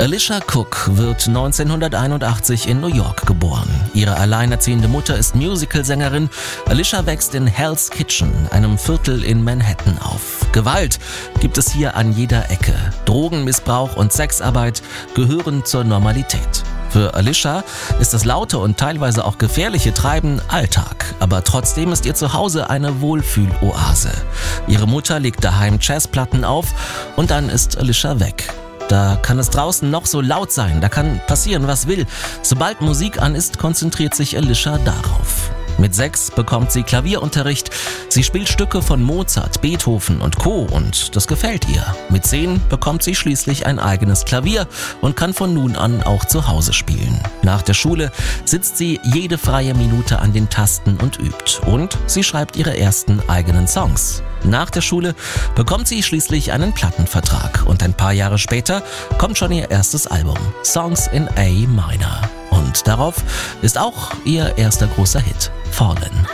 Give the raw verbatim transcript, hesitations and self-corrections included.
Alicia Cook wird neunzehnhunderteinundachtzig in New York geboren. Ihre alleinerziehende Mutter ist Musicalsängerin. Alicia wächst in Hell's Kitchen, einem Viertel in Manhattan, auf. Gewalt gibt es hier an jeder Ecke. Drogenmissbrauch und Sexarbeit gehören zur Normalität. Für Alicia ist das laute und teilweise auch gefährliche Treiben Alltag, aber trotzdem ist ihr Zuhause eine Wohlfühloase. Ihre Mutter legt daheim Jazzplatten auf und dann ist Alicia weg. Da kann es draußen noch so laut sein, da kann passieren, was will. Sobald Musik an ist, konzentriert sich Alicia darauf. Mit sechs bekommt sie Klavierunterricht. Sie spielt Stücke von Mozart, Beethoven und Co. und das gefällt ihr. Mit zehn bekommt sie schließlich ein eigenes Klavier und kann von nun an auch zu Hause spielen. Nach der Schule sitzt sie jede freie Minute an den Tasten und übt. Und sie schreibt ihre ersten eigenen Songs. Nach der Schule bekommt sie schließlich einen Plattenvertrag und ein paar Jahre später kommt schon ihr erstes Album, Songs in A Minor. Und darauf ist auch ihr erster großer Hit, Fallen.